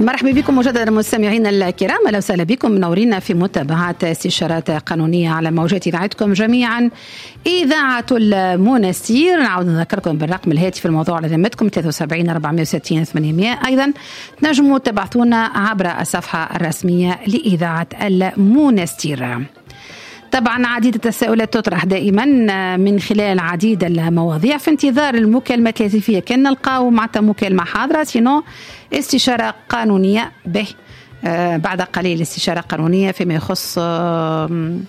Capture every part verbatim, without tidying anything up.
مرحبا بكم مجددا مستمعينا الكرام، اهلا وسهلا بكم، منورين في متابعه استشارات قانونيه على موجات اذاعتكم جميعا اذاعه المنستير. نعاود نذكركم بالرقم الهاتفي الموضوع على ذمتكم ثلاثة وسبعين أربعمائة وستين ثمانمائة. ايضا تنجموا تبعثونا عبر الصفحه الرسميه لاذاعه المنستير. طبعا عديد التساؤلات تطرح دائما من خلال عديد المواضيع في انتظار المكالمة الهاتفية. كان نلقاو معناتها مكالمة حاضرة، سينو استشارة قانونية به آه بعد قليل استشارة قانونية فيما يخص آه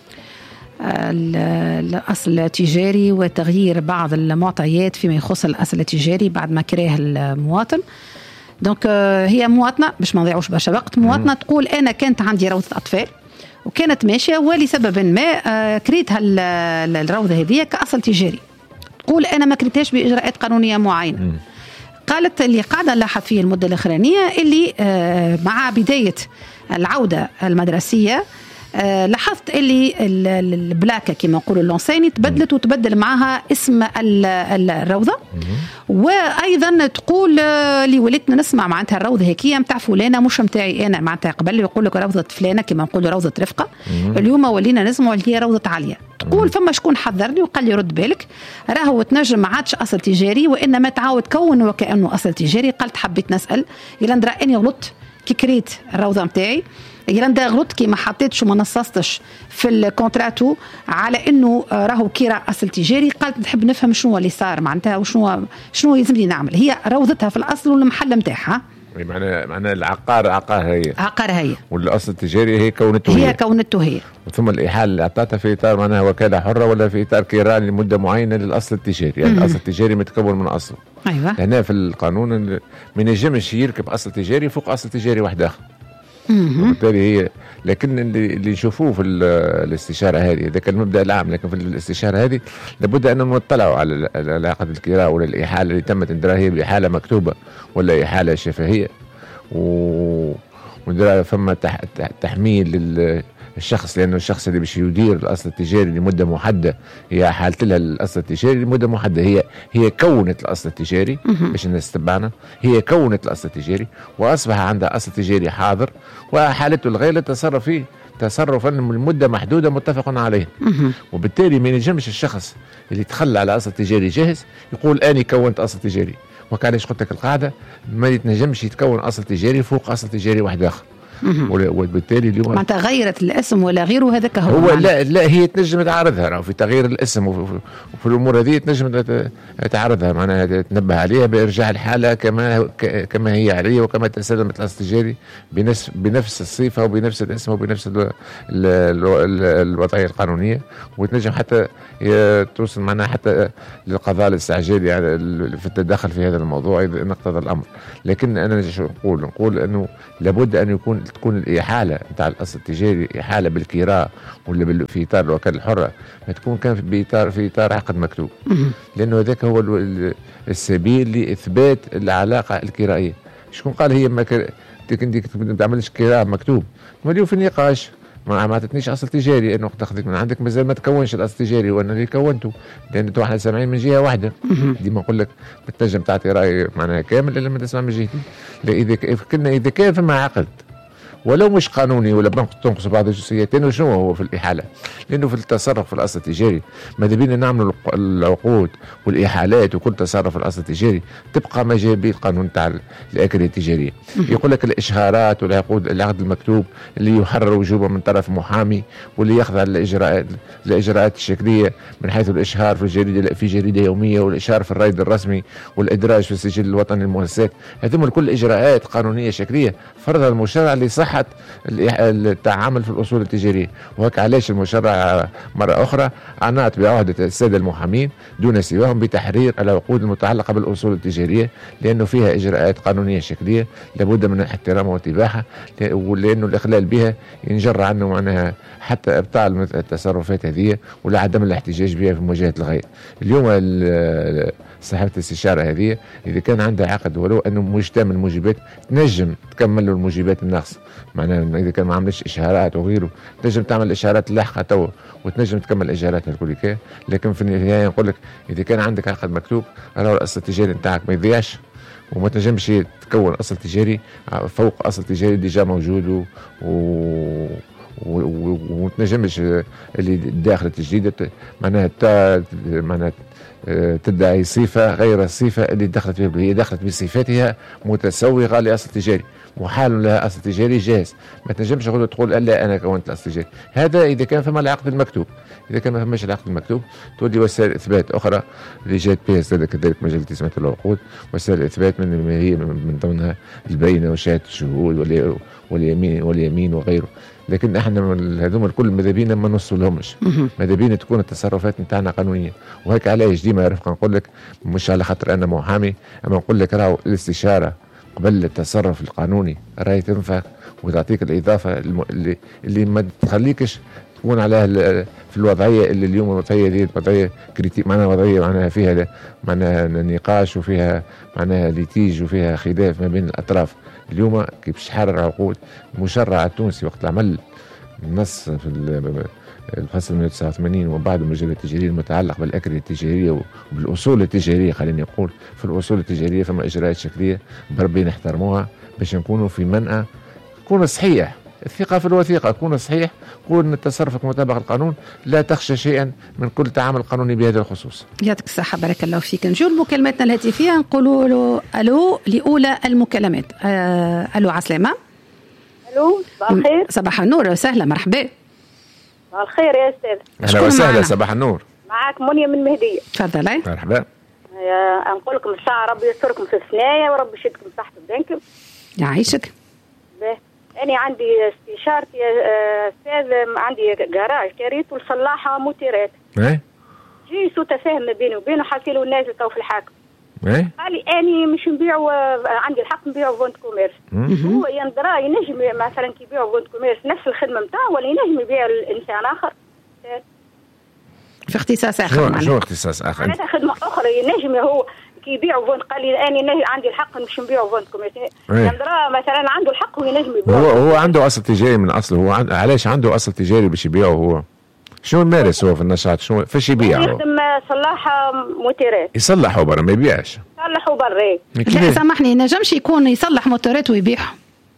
الأصل التجاري وتغيير بعض المعطيات فيما يخص الأصل التجاري بعد ما كراه المواطن. دونك آه هي مواطنة باش ما نضيعوش برشا وقت، مواطنة تقول أنا كانت عندي روثة أطفال وكانت ماشية ولسبب ما كريتها الروضة هذه كأصل تجاري، تقول أنا ما كريتهاش بإجراءات قانونية معينة. م. قالت اللي قاعدة نلاحظ فيه المدة الأخرانية اللي مع بداية العودة المدرسية لاحظت اللي البلاكة كما نقولوا اللونسيني تبدلت وتبدل معها اسم الروضة. وايضا تقول اللي وليتنا نسمع معناتها الروضه هيكيه نتاع فلانه مش نتاعي انا، معناتها قبل يقول لك روضه فلانه كما نقولوا روضه رفقه، اليوم ولينا نسمعوا اللي هي روضه عاليه. تقول فما شكون حذرني وقال لي رد بالك راهو تنجم ما عادش اصل تجاري وانما تعاود كون وكانه اصل تجاري. قالت حبيت نسال الى ندرى اني غلطت كي كريت الروضه نتاعي، يلندا غلطت كي ما حطيتش وما نصصتش في الكونتراتو على انه راهو كيرا اصل تجاري. قالت نحب نفهم شنو اللي صار معناتها وشنو شنو يلزمني نعمل. هي روضتها في الاصل والمحل نتاعها معناها معناها العقار عقار هي عقار هي والاصل التجاري هي كونته هي, هي كونته هي ثم الاحاله اللي اعطتها في اطار معناها وكاله حره ولا في اطار كيران لمده معينه للاصل التجاري، يعني الاصل التجاري متكون من اصل. ايوه هنا في القانون ما ينجمش يركب اصل تجاري فوق اصل تجاري واحد اخر. وبالتالي هي لكن اللي, اللي نشوفوه في الاستشاره هذه ده كان المبدا العام، لكن في الاستشاره هذه لابد ان نطلعوا على عقد الكراء ولا الاحاله اللي تمت ندراها هي باحاله مكتوبه ولا احاله شفهيه، و وندراها فما تح... تحميل للشخص، لانه الشخص اللي باش يدير الاصل التجاري لمده محدده هي حالت لها الاصل التجاري لمده محدده. هي هي كونت الاصل التجاري باش الناس تتبعنا، هي كونت الاصل التجاري واصبح عندها اصل تجاري حاضر وحالته الغير للتصرف فيه تصرفا لمده محدوده متفق عليه. وبالتالي ما ينجمش الشخص اللي تخلى على اصل تجاري جاهز يقول اني كونت اصل تجاري، وكانش قلت لك القاعده ما يتنجمش يتكون اصل تجاري فوق اصل تجاري واحد اخر. وبالتالي اليوم معناتها غيرت الاسم ولا غيره هذاك هو, هو لا لا هي تنجم تعارضها في تغيير الاسم وفي الامور هذه تنجم تعارضها، معناها تنبه عليها بارجاع الحاله كما كما هي عليه وكما تسلمت الاصل التجاري بنفس بنفس الصفه وبنفس الاسم وبنفس ال ال ال الوضعيه القانونيه، وتنجم حتى توصل معناها حتى للقضاء الاستعجالي يعني في التدخل في هذا الموضوع اذا اقتضى الامر. لكن انا نقول نقول انه لابد ان يكون تكون الإحالة نتاع الأصل التجاري إحالة بالكراء ولا في إطار الوكالة الحرة، ما تكون كان في إطار في إطار عقد مكتوب، لأنه هذاك هو السبيل لإثبات العلاقة الكرائية. شكون قال هي ما ما تعملش كراء مكتوب؟ اليوم في النقاش ما ما عطتنيش اصل تجاري انه تاخذك من عندك مازال ما تكونش الاصل التجاري وانا اللي كونته، لان انتوا احنا سامعين من جهه واحده. ديما نقول لك بتنجم تعطي راي معناها كامل الا لما تسمع من جهتي. اذا كنا اذا كان فما عقد ولو مش قانوني ولا تنقص بعض الجزئيات، لانه شنو هو في الاحاله؟ لانه في التصرف في الاصل التجاري ماذا بينا نعملوا العقود والاحالات وكل تصرف في الاصل التجاري تبقى ما جاء به القانون تاع الاكليه التجاريه. يقول لك الاشهارات والعقود العقد المكتوب اللي يحرر وجوبا من طرف محامي واللي يخضع للاجراءات الاجراءات الشكليه من حيث الاشهار في جريده في جريده يوميه والاشهار في الرائد الرسمي والادراج في السجل الوطني للمؤسسات، هذوما كل اجراءات قانونيه شكليه فرضها المشرع لصحه التعامل في الاصول التجاريه. وهيك علاش المشرع مره اخرى عنات بعهده الساده المحامين دون سواهم بتحرير العقود المتعلقه بالاصول التجاريه، لانه فيها اجراءات قانونيه شكليه لابد من احترامها واتباعها، ولانه الاخلال بها ينجر عنه معناها حتى ابطال التصرفات هذه ولا عدم الاحتجاج بها في مواجهه الغير. اليوم صاحبة الاستشارة هذه إذا كان عندها عقد ولو أنه مجتمع من الموجبات تنجم تكمل له الموجبات الناقصة، معناها إذا كان ما عملش إشهارات وغيره تنجم تعمل إشهارات اللاحقة توا وتنجم تكمل إشهارات الكل. لكن في النهاية نقول لك إذا كان عندك عقد مكتوب راهو الأصل التجاري نتاعك ما يضيعش وما تنجمش تكون اصل تجاري فوق اصل تجاري ديجا موجود و وما تنجمش اللي داخل التجديد معناها معناها تدعي صفه غير الصفه اللي دخلت فيها، هي دخلت بصفاتها متسوغه لاصل تجاري وحال لها اصل تجاري جاهز. ما تنجمش تقول لا انا كونت الاصل التجاري. هذا اذا كان فما العقد المكتوب. اذا كان ما فماش العقد المكتوب تولي وسائل اثبات اخرى اللي جات بها كذلك مجال التزامات العقود، وسائل اثبات من هي من ضمنها البينه وشهاده الشهود واليمين واليمين وغيره. لكن احنا هذوما الكل ماذا بينا ما نوصلهمش، ماذا بينا تكون التصرفات نتاعنا قانونيه. وهيك علاش ديما رفقا نقول لك مش على خاطر انا محامي، اما نقول لك راهو الاستشاره قبل التصرف القانوني راهي تنفع وتعطيك الاضافه اللي اللي ما تخليكش تكون عليها في الوضعيه اللي اليوم الوضعيه دي وضعيه كريتيك، معناها وضعيه معناها فيها معناها نقاش وفيها معناها ليتيج وفيها خلاف ما بين الاطراف. اليوم كي باش تحرر عقود المشرع التونسي وقت العمل النص في الفصل مئة وتسعة وثمانين وبعد المجال التجاري المتعلق بالاكريه التجاريه وبالاصول التجاريه، خليني نقول في الاصول التجاريه فما اجراءات شكليه بربي نحترموها باش نكونوا في منأى تكون صحيح. الثقة في الوثيقة كون صحيح، كون تصرفك مطابق القانون، لا تخشى شيئا من كل تعامل قانوني بهذا الخصوص. يعطيك الصحة بارك الله فيك. نجول مكالمتنا الهاتفية نقولوا له ألو لأولى المكالمات. آه ألو عسلامة. ألو صباح الخير. صباح النور وسهلا مرحبا. صباح الخير يا أستاذ. أهلا وسهلا صباح النور. معك منيا من مهدية. تفضلي. مرحبا. نقول لكم الساعة ربي يستركم في الثنايا وربي يشدكم صحة بدنكم. يعيشك. باهي. أنا عندي استشارتي أستاذ، عندي جراج كريت وصلاحة موتيرات. إيه. جي سوء تفاهم بيني وبينه، حكي له نازل تو في الحاكم. إيه. قال لي أني مش نبيعوا، عندي الحق نبيعوا فونت كوميرس. هو يندرى ينجم مثلا كي يبيعوا فونت كوميرس نفس الخدمة نتاعه ولا ينجم يبيع الإنسان آخر. في اختصاص آخر. شو اختصاص آخر؟ معناتها خدمة أخرى ينجم هو كي يبيعوا فونت. قال لي أنا عندي الحق مش نبيعوا فونت كوميرس. يندرى مثلا عنده الحق وينجم يبيع. هو هو عنده أصل تجاري من أصله. هو عند... علاش عنده أصل تجاري باش يبيعه هو؟ شو يمارس هو في النشاط؟ شو فاش يبيع؟ يخدم صلاحة موتيرات. يصلحوا برا ما يبيعش. يصلحوا برا. لا سامحني نجمش يكون يصلح موتورات ويبيعهم.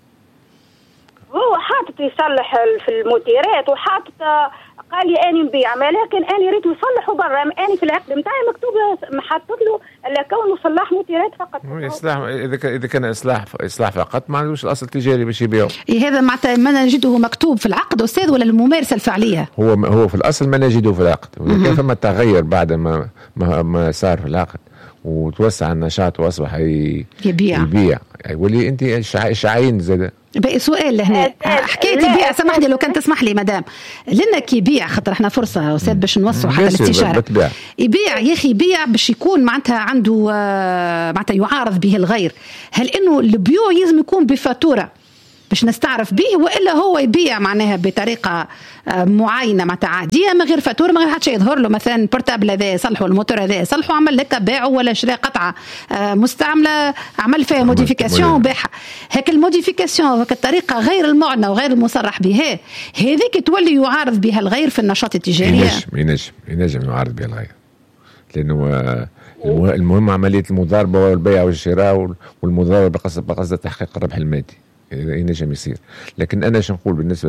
هو حاطط يصلح في الموتيرات وحاطط. قال لي اني نبيع، لكن اني ريت يصلحوا برا. اني في العقد نتاعي مكتوب محطط له الا كونه صلاح موتيرات فقط. اصلاح اذا اذا كان اصلاح اصلاح فقط ما عندوش الاصل التجاري باش يبيعه. إيه هذا معناتها ما نجده مكتوب في العقد استاذ ولا الممارسه الفعليه؟ هو هو في الاصل ما نجده في العقد، واذا كان فما تغير بعد ما ما, ما صار في العقد وتوسع النشاط واصبح يبيع يبيع يولي انت شعاين زاد. باقي سؤال لهنا حكايه البيع. سامحني لو كان تسمح لي مدام لنا كي يبيع، خاطر احنا فرصه استاذ باش نوسعوا حتى الاستشاره. يبيع يا اخي يبيع باش يكون معناتها عنده معناتها يعارض به الغير. هل انه البيوع لازم يكون بفاتوره باش نستعرف به، والا هو يبيع معناها بطريقه معينه معناتها عاديه من غير فاتوره من غير حتى يظهر له مثلا البورتابل هذا صلحوا الموتور هذا صلحوا عمل لك باعه ولا شراء قطعه مستعمله عمل فيها موديفيكاسيون وباعها. هيك الموديفيكاسيون هيك الطريقه غير المعنى وغير المصرح بها هذيك تولي يعارض بها الغير في النشاط التجاري. ينجم ينجم ينجم يعارض بها الغير، لانه المهم عمليه المضاربه والبيع والشراء والمضاربه بقصد بقصد تحقيق الربح المادي ينجم يصير. لكن انا شو نقول بالنسبه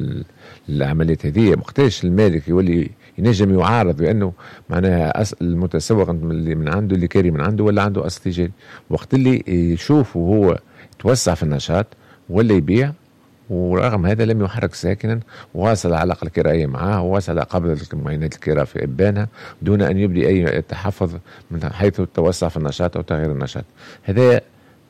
للعمليات هذه وقتاش المالك يولي ينجم يعارض بانه معناها المتسوق اللي من عنده اللي كاري من عنده ولا عنده اصل تجاري، وقت اللي يشوفه هو توسع في النشاط ولا يبيع ورغم هذا لم يحرك ساكنا واصل على العلاقه الكرائيه معه وواصل قبض معينات الكراء في ابانها دون ان يبدي اي تحفظ من حيث التوسع في النشاط او تغيير النشاط. هذا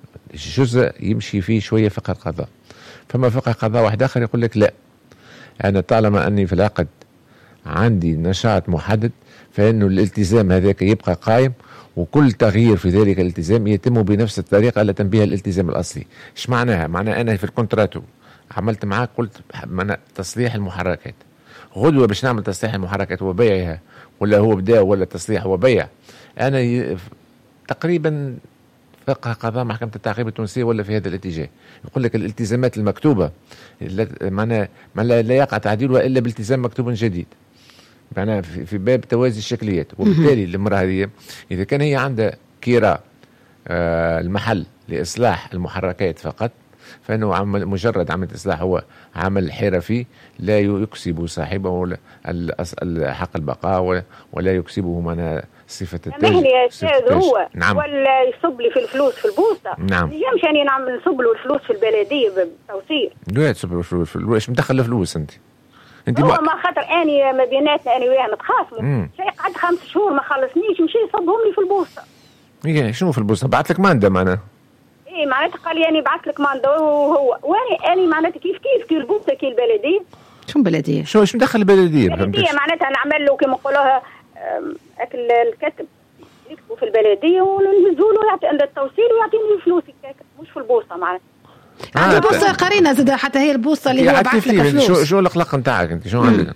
جزء يمشي فيه شويه فقه القضاء. فما فقه قضاء واحد اخر يقول لك لا، انا طالما اني في العقد عندي نشاط محدد فانه الالتزام هذاك يبقى قائم وكل تغيير في ذلك الالتزام يتم بنفس الطريقه التي تم بها الالتزام الاصلي. ايش معناها؟ معناها انا في الكونتراتو عملت معاك قلت معنى تصليح المحركات، غدوه باش نعمل تصليح المحركات وبيعها ولا هو بدا ولا تصليح وبيع، انا ي... تقريبا فقه قضاء محكمة التعقيب التونسية ولا في هذا الاتجاه يقول لك الالتزامات المكتوبة معناها لا يقع تعديلها إلا بالتزام مكتوب جديد، معناها في باب توازي الشكليات. وبالتالي المرأة هذه إذا كان هي عندها كيرا آه المحل لإصلاح المحركات فقط، فإنه عمل مجرد عمل إصلاح هو عمل حرفي لا يكسب صاحبه حق البقاء ولا يكسبه من صفة التاج. مهني يا أستاذ هو نعم. ولا يصب لي في الفلوس في البوسطة. نعم. يمشي أني نعمل نصب له الفلوس في البلدية بالتوصيل. لا تصب له الفلوس، ايش مدخل الفلوس أنت؟ انت هو ما خاطر اني ما بيناتنا انا وياه نتخاصموا شيء قعد خمس شهور ما خلصنيش مشي يصبهم لي في البوسطه. ايه شنو في البوسطه؟ بعث لك ماندا معناها؟ ايه معناتها قال لي اني بعث لك ماندا وهو واني اني معناتها كيف كيف كي البوسطه كي البلديه. شنو بلديه؟ شو ايش مدخل البلديه؟ البلديه معناتها نعمل له كما نقولوها اكل الكتب يكتبوا في البلديه ونهزوا له يعطي عند التوصيل ويعطيني الفلوس هكاك مش في البوسطه معناتها. عندي آه بوسطه قرينه زاد حتى هي البوسطه اللي هو بعث لك فلوس. شو شو القلق نتاعك انت شو عندك؟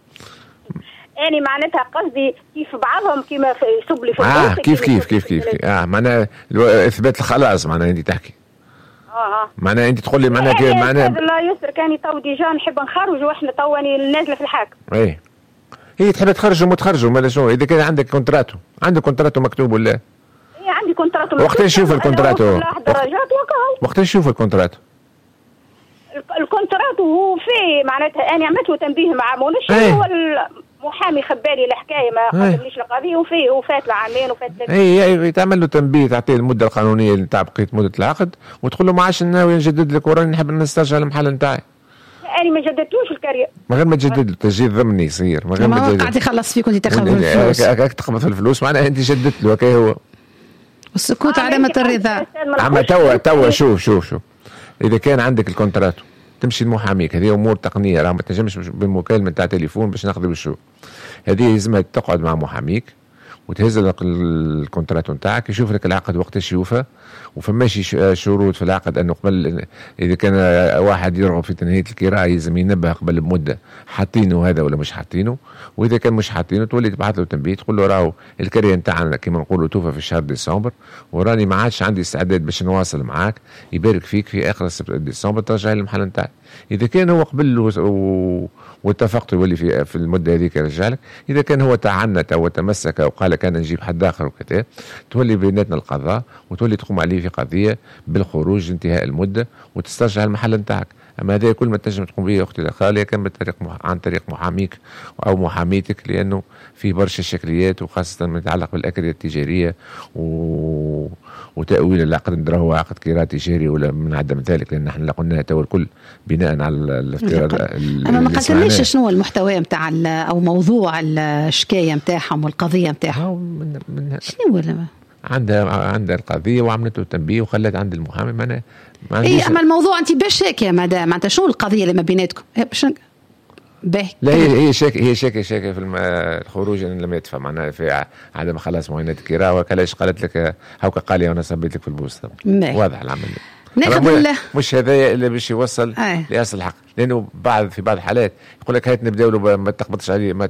يعني معناتها قصدي كيف بعضهم كيما يصب لي في البوسطه. اه كيف كيف كيف كيف, كيف. اه معناها اثبات الخلاص معناها انت تحكي. اه اه معناها انت تقول لي معناها كيف معناها لا يسر كان تو ديجا نحب نخرج واحنا تواني نازله في الحاكم. ايه هي تحب تخرجوا وتخرجوا ولا شنو؟ اذا كان عندك كونتراتو عندك كونتراتو مكتوب ولا؟ ايه عندي كونتراتو. وقت نشوف الكونتراتو؟ درجات وقت نشوف الكونتراتو؟ الكونتراتو هو فيه معناتها انا عملت له تنبيه مع منشي ايه. هو المحامي خبالي الحكايه ما ايه. قبلنيش القضيه وفيه وفات له عامين وفات ثلاث. اي تعمل له تنبيه تعطيه المده القانونيه اللي تاع بقيه مده العقد وتقول له ما عادش ناوي نجدد لك وراني نحب نسترجع المحل نتاعي. انا ما جددتوش الكارير. من غير ما تجدد له تسجيل ضمني يصير من غير ما تجدد. قاعد يخلص فيك وانت تاخذ الفلوس. هكاك تقبض في الفلوس معناها انت جددت له هكا هو. والسكوت علامة الرضا. اما توا توا شوف شوف شوف اذا كان عندك الكونتراتو تمشي لمحاميك هذه امور تقنيه راه ما تنجمش بالمكالمه تاع تليفون باش ناخذ بالشو. هذه لازم تقعد مع محاميك وتهز لك الكونتراتو نتاعك يشوف لك العقد وقتاش يوفى وفماش شروط في العقد انه قبل اذا كان واحد يرغب في تنهيه الكراء لازم ينبه قبل بمده حاطينه هذا ولا مش حاطينه، واذا كان مش حاطينه تولي تبعث له تنبيه تقول له راهو الكريه نتاعنا كما نقولوا توفى في شهر ديسمبر وراني ما عادش عندي استعداد باش نواصل معاك يبارك فيك في اخر ديسمبر ترجع لي المحل نتاعي. اذا كان هو قبل و... واتفقت يولي في في المده هذيك يرجع لك. اذا كان هو تعنت او تمسك او قال كان نجيب حد اخر وكذا تولي بيناتنا القضاء وتولي تقوم عليه في قضيه بالخروج انتهاء المده وتسترجع المحل نتاعك. اما هذا كل ما تنجم تقوم به اختي الاخرى كان بالطريق مح... عن طريق محاميك او محاميتك لانه في برشا شكليات وخاصه ما يتعلق بالاكاديه التجاريه و... وتاويل العقد ندرا هو عقد كراء تجاري ولا من عدم ذلك لان احنا قلنا تو الكل بناء على الافتراض. اما ما قلتليش شنو المحتوى نتاع او موضوع الشكايه نتاعهم والقضيه نتاعهم من... من... شنو ولا عندها عندها القضيه وعملته تنبيه وخلت عند المحامي ما ما اي اما الموضوع انت باش هيك يا مدام معناتها شنو القضيه اللي ما بيناتكم باش باهي لا هي هي شاكه هي شاكه شاكه في الخروج لم يدفع معناها في عدم خلاص معينات الكراء وكلاش قالت لك هاكا قال لي وانا صبيت لك في البوسطه واضح العمل ناخذ مش هذا اللي باش يوصل لاصل الحق لانه بعض في بعض الحالات يقول لك هات نبداو له ما تقبضش عليه ما